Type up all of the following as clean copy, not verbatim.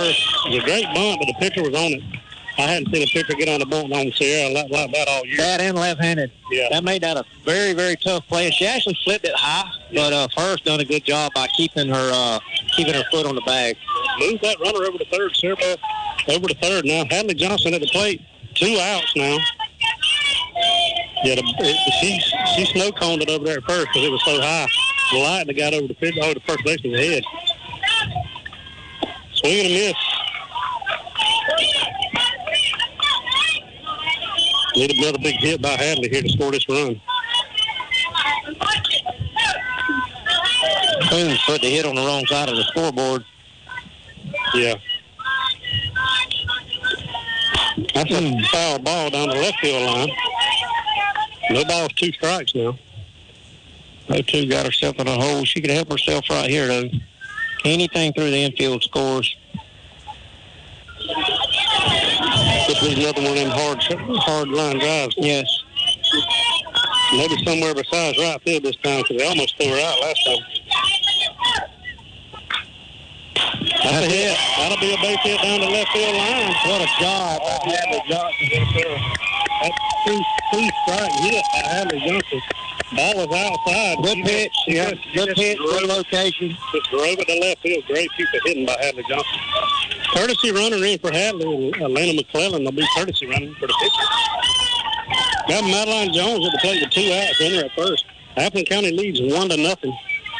first. It was a great bunt, but the pitcher was on it. I hadn't seen a pitcher get on the bunt on Sierra like that all year. That and left-handed. Yeah. That made that a very, very tough play. She actually flipped it high, but First done a good job by keeping her foot on the bag. Move that runner over to third, Sierra. Over to third now. Hadley Johnson at the plate. 2 outs now. Yeah, she snow-coned it over there at first because it was so high. The light that got over the first baseman's head. Swing and a miss. Need another big hit by Hadley here to score this run. Coons put the hit on the wrong side of the scoreboard. Yeah. That's a foul ball down the left field line. No balls, 2 strikes now. 0-2 got herself in a hole. She could help herself right here, though. Anything through the infield scores. This is another one of them hard line drives. Yes. Maybe somewhere besides right field this time because they almost threw her out last time. That's a hit. That'll be a base hit down the left field line. What a job by Hadley Johnson. That's 2 strike hit by Hadley Johnson. Ball was outside. Good pitch. Good pitch. Good location. Just drove it to left field. Great piece of hitting by Hadley Johnson. Courtesy runner in for Hadley. Lena McClellan will be courtesy running for the pitcher. Got Madeline Jones at the plate with 2 outs. Runner at first. Appleton County leads 1-0.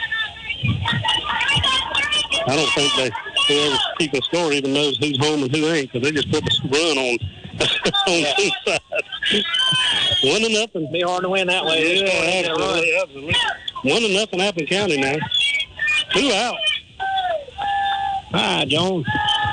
I don't think whoever's keeping score even knows who's home and who ain't because they just put the run on 2 sides. 1-0. Be hard to win that way. Yeah, absolutely. 1-0 Appleton County now. 2 out. Hi, Jones.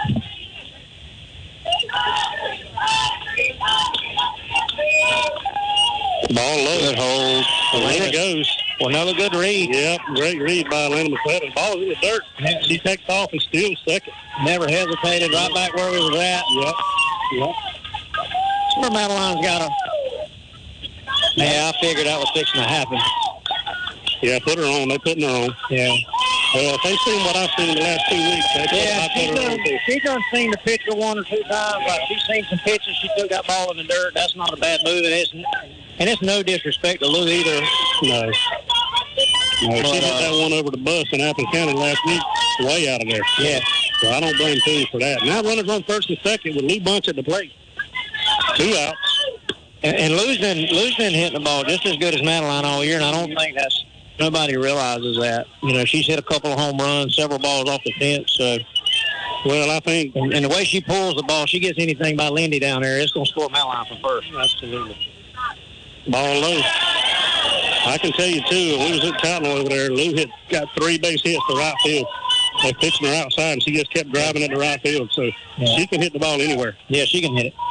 Ball low. Good hold. There it goes. Well, another good read. Yep, great read by Lena McClellan. Ball is in the dirt. She takes off and steals second. Never hesitated. Right back where we was at. Yep. Where Madeline's got a... Yeah, I figured that was fixing to happen. Yeah, put her on. They putting her on. Yeah. Well, if they've seen what I've seen in the last 2 weeks, she's done seen the pitcher 1 or 2 times. Like she's seen some pitches. She took that ball in the dirt. That's not a bad move. And it's no disrespect to Lou either. No. She hit that one over the bus in Appleton County last week, way out of there. Yeah. So I don't blame Coons for that. Now runners on first and second with Lou Bunch at the plate. 2 outs. And Lou's been hitting the ball just as good as Madeline all year, and I don't think nobody realizes that. You know, she's hit a couple of home runs, several balls off the fence. So, well, I think, and the way she pulls the ball, she gets anything by Lindy down there, it's going to score Madeline from first. Absolutely. Ball low. I can tell you too, when we was at Tattler over there, Lou got 3 base hits to right field. They pitching her outside, and she just kept driving it to right field. So she can hit the ball anywhere. Yeah, she can hit it.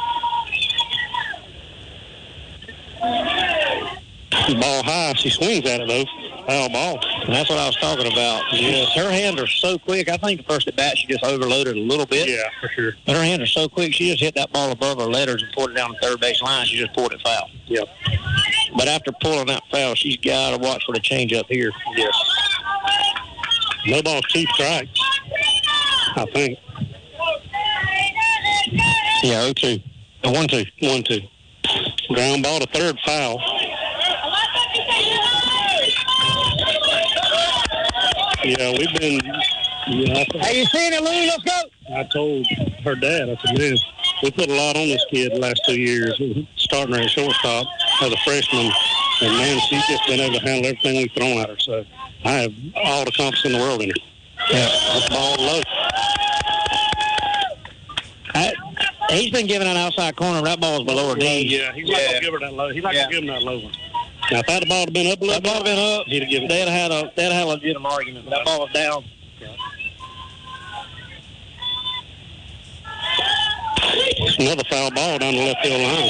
Ball high. She swings at it, though. Foul ball. And that's what I was talking about. Yes, her hands are so quick. I think the first at bat, she just overloaded a little bit. Yeah, for sure. But her hands are so quick, she just hit that ball above her letters and pulled it down the third base line. She just pulled it foul. Yep. But after pulling that foul, she's got to watch for the change up here. Yes. No balls, 2 strikes, I think. Yeah, 0-2. 1-2. 1-2. Ground ball to third, foul. Yeah, we've been... Have you seen it, Lou? Let's go. I told her dad, I said, man, we put a lot on this kid the last 2 years, starting her at shortstop as a freshman. And, man, she's just been able to handle everything we've thrown at her. So I have all the confidence in the world in her. Yeah. That's ball low. He's been giving an outside corner. That ball's below her knees. Yeah, he's not going to give her that low. He's not going to give him that low one. Now, if that ball had been up a little bit, he'd have given it. They'd have had a legitimate argument, but that ball was down. It's another foul ball down the left field line.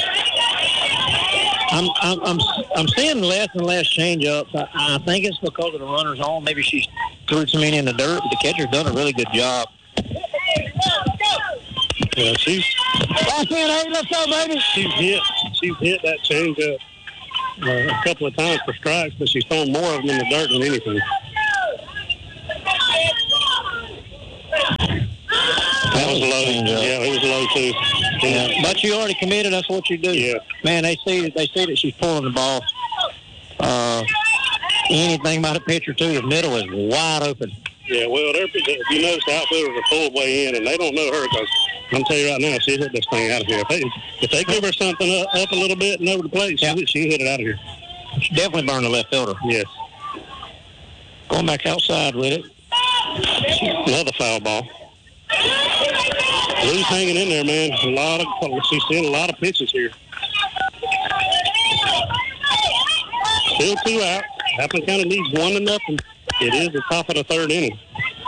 I'm seeing less and less change-ups. I think it's because of the runners on. Maybe she's threw too many in the dirt, but the catcher's done a really good job. Yeah, she's let's go, baby. She's hit that changeup a couple of times for strikes, but she's thrown more of them in the dirt than anything. That was low. Yeah, it was low too. Yeah. But you already committed. That's what you do. Yeah. Man, they see that she's pulling the ball. Anything about a pitcher too, the middle is wide open. Yeah, well, if you notice, the outfielders are full way in, and they don't know her because I'm telling you right now, she hit this thing out of here. If they give her something up a little bit and over the plate, she hit it out of here. She definitely burned the left fielder. Yes. Going back outside with it. Another foul ball. Lou's hanging in there, man. She's seeing a lot of pitches here. Still 2 out. Appleton County leads 1-0. It is the top of the third inning.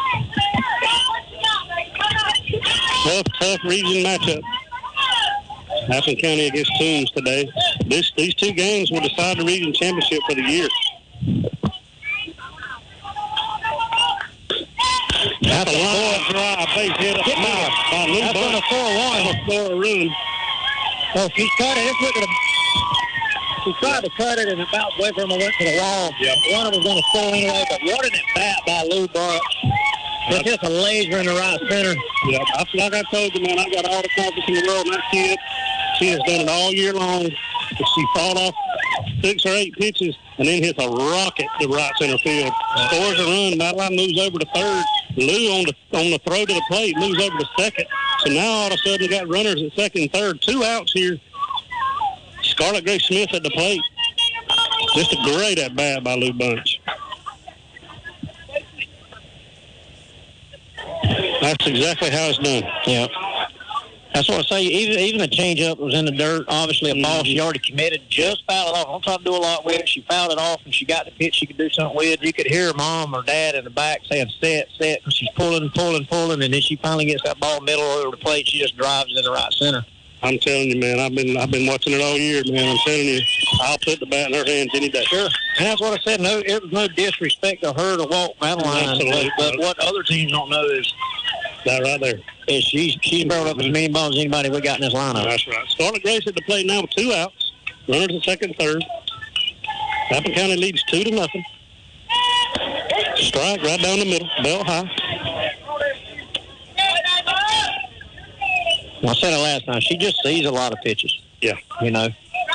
Tough region matchup. Appleton County against Toombs today. These two games will decide the region championship for the year. That's a line drive base hit up the mouth by Lou. That's on a 4-1. Oh, she cut it. She tried to cut it, and it bounced away from her, went to the wall. Yeah. One of them was going to score anyway, but running it back by Lou Burke. It's just a laser in the right center. Yeah, like I told you, man, I got all the confidence in the world in that kid. She has done it all year long. She fought off 6 or 8 pitches and then hits a rocket to right center field. Scores a run. Madeline moves over to third. Lou on the throw to the plate moves over to second. So now all of a sudden we got runners at second and third. 2 outs here. Scarlett Grace Smith at the plate. Just a great at bat by Lou Bunch. That's exactly how it's done. Yeah. That's what I say. Even the changeup was in the dirt. Obviously, a ball she already committed. Just fouled it off. Don't try to do a lot with it. She fouled it off, and she got the pitch she could do something with. You could hear her mom or dad in the back saying, set, because she's pulling, and then she finally gets that ball middle over the plate. She just drives it in the right center. I'm telling you, man, I've been watching it all year, man. I'm telling you, I'll put the bat in her hands any day. Sure. And that's what I said. No, it was no disrespect to her to walk Madeline. Absolutely. But what other teams don't know is that right there. Is she's brought up as many balls as anybody we got in this lineup. That's right. Scarlett Grace at the plate now with 2 outs. Runners at second, third. Appleton County leads 2-0. Strike right down the middle, bell high. I said it last time. She just sees a lot of pitches. Yeah. You know.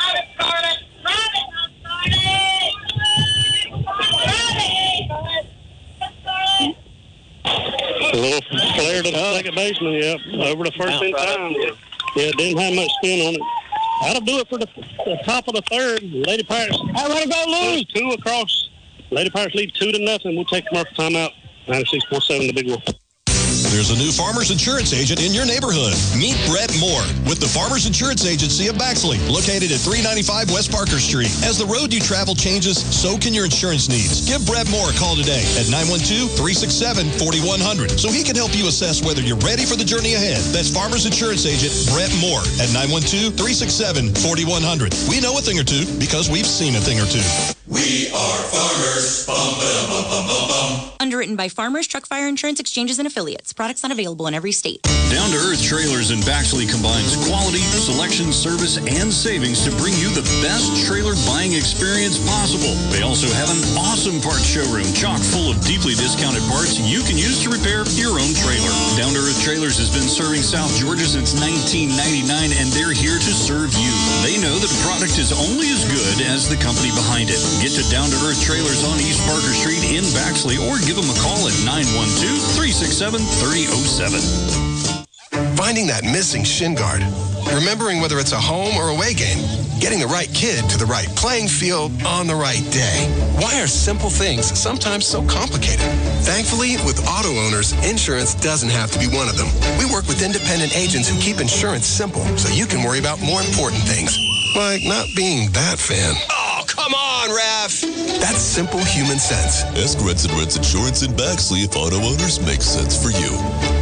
A little flare to the second baseman, yep. Over the first in time. Yeah, it didn't have much spin on it. That'll do it for the top of the third. Lady Pirates. I want to go, Lou. 2 across. Lady Pirates lead 2-0. We'll take commercial timeout. 96.7 The Big Wolf. There's a new Farmers Insurance agent in your neighborhood. Meet Brett Moore with the Farmers Insurance Agency of Baxley, located at 395 West Parker Street. As the road you travel changes, so can your insurance needs. Give Brett Moore a call today at 912-367-4100 so he can help you assess whether you're ready for the journey ahead. That's Farmers Insurance Agent Brett Moore at 912-367-4100. We know a thing or two because we've seen a thing or two. We are Farmers. Bum, ba, bum, bum, bum, bum. Underwritten by Farmers Truck Fire Insurance Exchanges and Affiliates. Products not available in every state. Down to Earth Trailers in Baxley combines quality, selection, service, and savings to bring you the best trailer buying experience possible. They also have an awesome parts showroom chock full of deeply discounted parts you can use to repair your own trailer. Down to Earth Trailers has been serving South Georgia since 1999, and they're here to serve you. They know that a product is only as good as the company behind it. Get to Down to Earth Trailers on East Parker Street in Baxley or give them a call at 912-367-3007. Finding that missing shin guard, remembering whether it's a home or away game, getting the right kid to the right playing field on the right day. Why are simple things sometimes so complicated? Thankfully, with auto owners, insurance doesn't have to be one of them. We work with independent agents who keep insurance simple so you can worry about more important things, like not being that fan. Oh, come on, Raf! That's simple human sense. Ask Rents and Rents Insurance in Baxley if auto owners make sense for you.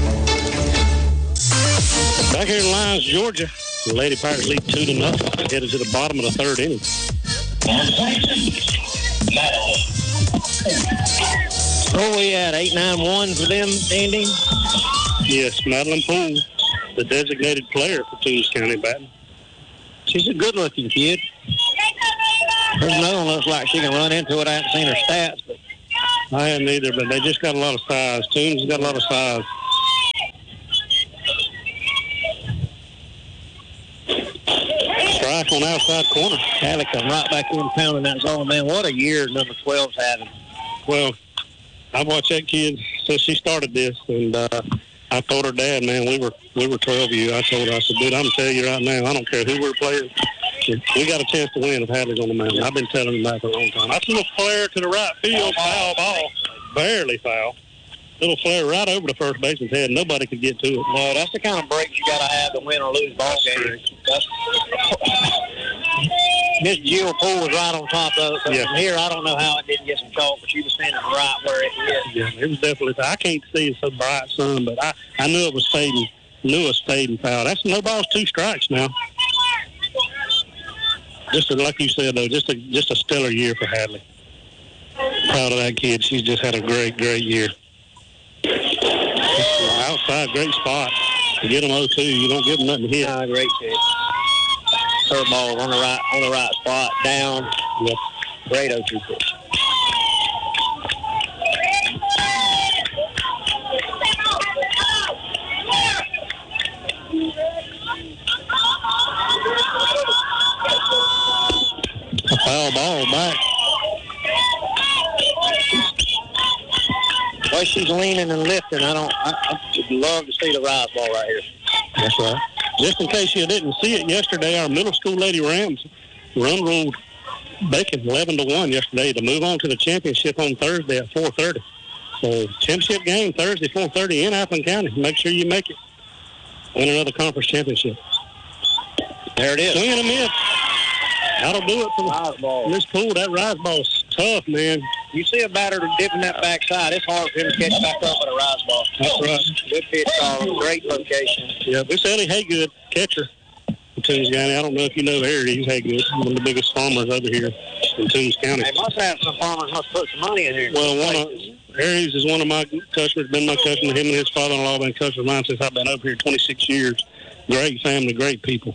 Back here in Lyons, Georgia, the Lady Pirates lead 2-0. Headed to the bottom of the third inning. Where we at? 8-9-1 for them, Andy? Yes, Madeline Poole, the designated player for Toombs County batting. She's a good-looking kid. There's another one looks like she can run into it. I haven't seen her stats, but I haven't either, but they just got a lot of size. Toombs has got a lot of size. on outside corner. Hadley come right back in pounding that zone, man. What a year number 12's having. Well, I've watched that kid since she started this, and I told her dad, man, we were 12U. I told her, I said, dude, I'm telling you right now, I don't care who we're playing. We got a chance to win if Hadley's on the mound. I've been telling him that for a long time. That's a little flare to the right field, foul ball. Barely foul. Little flare right over the first baseman's head. Nobody could get to it. No, that's the kind of breaks you got to have to win or lose ball games. Miss Jill Poole was right on top of it. But from here, I don't know how it didn't get some chalk, but she was standing right where it hit. Yeah, it was definitely. I can't see it so bright, son, but I knew it was fading. Knew it was fading foul. That's no balls, 2 strikes now. Just like you said, though, just a stellar year for Hadley. Proud of that kid. She's just had a great, great year. Outside, great spot. To get them 0-2, you don't give them nothing to hit. Great pitch. Third ball on the right spot, down. Yep. Great 0-2 pitch. A foul ball back. The way she's leaning and lifting, I would love to see the rise ball right here. That's right. Just in case you didn't see it yesterday, our middle school Lady Rams ruled Bacon 11-1 yesterday to move on to the championship on Thursday at 4:30. So championship game Thursday 4:30 in Appleton County. Make sure you make it. Win another conference championship. There it is. Swing and a miss. That'll do it for Miss Poole. That rise ball's tough, man. You see a batter dipping that backside, it's hard for him to catch back up with a rise ball. That's right. Good pitch call, great location. Yeah, this Ellie Haygood, catcher in Toombs County. I don't know if you know Harry Haygood, one of the biggest farmers over here in Toombs County. They must have some farmers must put some money in here. Well, Harry's is one of my customers, been my customer. Him and his father-in-law have been customers of mine since I've been over here 26 years. Great family, great people.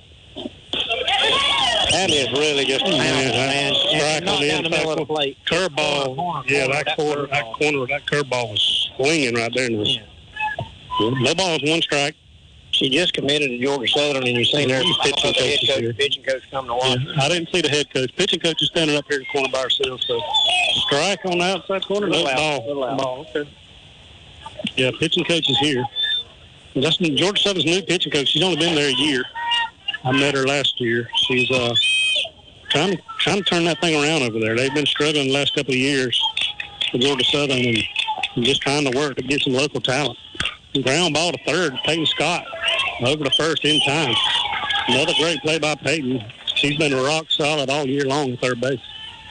That is really just a man. Strike on the down the middle of the plate. Curveball. Yeah, that corner of that curveball was swinging right there. No balls, 1 strike. She just committed to Georgia Southern, and you've seen her pitching coach come to watch. Yeah, I didn't see the head coach. Pitching coach is standing up here in the corner by herself. So strike on the outside corner. No ball. Okay. Yeah, pitching coach is here. That's Georgia Southern's new pitching coach. She's only been there a year. I met her last year. She's trying to turn that thing around over there. They've been struggling the last couple of years for Georgia Southern and just trying to work to get some local talent. Ground ball to third, Peyton Scott over to first in time. Another great play by Peyton. She's been rock solid all year long at third base.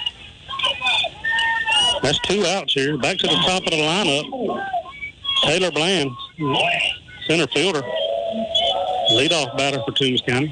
That's 2 outs here. Back to the top of the lineup. Taylor Bland, center fielder. Leadoff batter for Toombs County.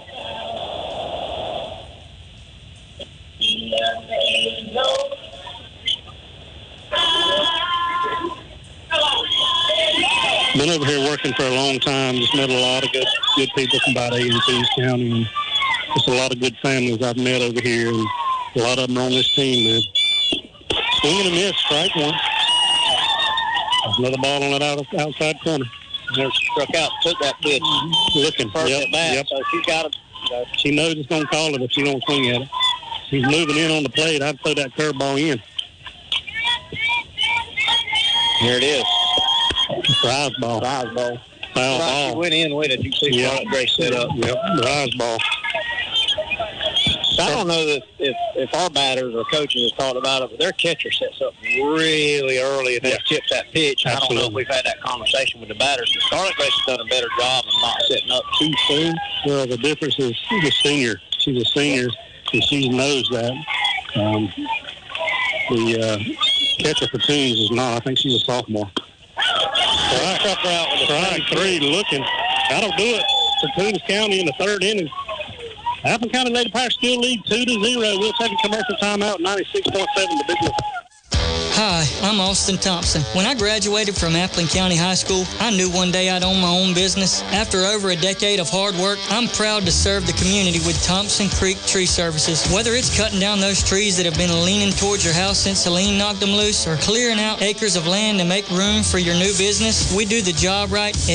Been over here working for a long time. Just met a lot of good people from about 8 in Toombs County. And just a lot of good families I've met over here. And a lot of them are on this team, man. Swing and a miss, strike 1. Another ball on that outside corner. Never struck out, took that pitch. Looking. First at bat, so she's got it. She knows it's going to call it if she don't swing at it. She's moving in on the plate. I'd throw that curveball in. Here it is. Rise ball. Rise ball. Foul ball. She went in with it. You see Charlotte Gray set up. Yep, rise ball. I don't know if our batters or coaches have thought about it, but their catcher sets up really early and then tips that pitch. I don't know if we've had that conversation with the batters. But Charlotte Grace has done a better job of not setting up too soon. Well, the difference is she's a senior. She's a senior, and she knows that. The catcher for Toombs is not. I think she's a sophomore. Strike 3 looking. That'll do it for Toombs County in the 3rd inning. Appleton County Lady Pirates still lead 2-0. We'll take a commercial timeout. 96.7 the Big Wheel. Hi, I'm Austin Thompson. When I graduated from Appleton County High School, I knew one day I'd own my own business. After over a decade of hard work, I'm proud to serve the community with Thompson Creek Tree Services. Whether it's cutting down those trees that have been leaning towards your house since Helene knocked them loose, or clearing out acres of land to make room for your new business, we do the job right